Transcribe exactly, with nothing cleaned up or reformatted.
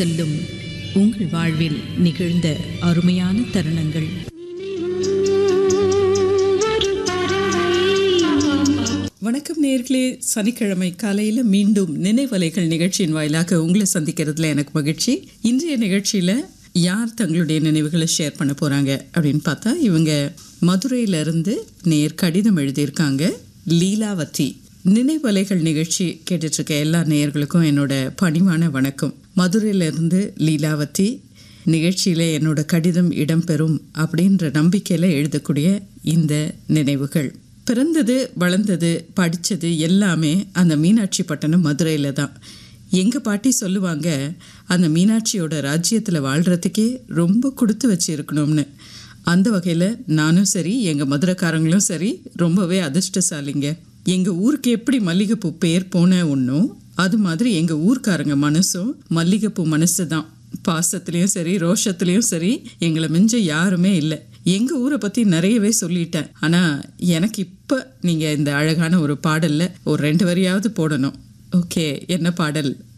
செல்லும் உங்கள் வாழ்வில் நிகழ்ந்த அருமையான தருணங்கள். வணக்கம் நேயர்களே, சனிக்கிழமை காலையில் மீண்டும் நினைவலைகள் நிகழ்ச்சியின் வாயிலாக உங்களை சந்திக்கிறதுல எனக்கு மகிழ்ச்சி. இன்றைய நிகழ்ச்சியில் யார் தங்களுடைய நினைவுகளை ஷேர் பண்ண போகிறாங்க அப்படின்னு பார்த்தா, இவங்க மதுரையிலிருந்து நேர் கடிதம் எழுதியிருக்காங்க. லீலாவதி. நினைவலைகள் நிகழ்ச்சி கேட்டுட்ருக்க எல்லா நேயர்களுக்கும் என்னோட பணிவான வணக்கம். மதுரையிலிருந்து லீலாவதி. நிகழ்ச்சியில் என்னோட கடிதம் இடம்பெறும் அப்படின்ற நம்பிக்கையில் எழுதக்கூடிய இந்த நினைவுகள். பிறந்தது, வளர்ந்தது, படித்தது எல்லாமே அந்த மீனாட்சி பட்டணம் மதுரையில் தான். எங்கள் பாட்டி சொல்லுவாங்க, அந்த மீனாட்சியோட ராஜ்யத்தில் வாழ்கிறதுக்கே ரொம்ப கொடுத்து வச்சுருக்கணும்னு. அந்த வகையில் நானும் சரி, எங்கள் மதுரைக்காரங்களும் சரி ரொம்பவே அதிர்ஷ்டசாலிங்க. எங்கள் ஊருக்கு எப்படி மல்லிகைப்பூ பேர் போன ஒன்றும், அது மாதிரி எங்கள் ஊர்க்காரங்க மனசும் மல்லிகைப்பூ மனசு தான். பாசத்துலேயும் சரி, ரோஷத்துலேயும் சரி எங்களை மிஞ்ச யாருமே இல்லை. எங்கள் ஊரை பற்றி நிறையவே சொல்லிட்டேன். ஆனால் எனக்கு இப்போ நீங்கள் இந்த அழகான ஒரு பாடலில் ஒரு ரெண்டு வரியாவது போடணும். ஓகே, என்ன பாடல்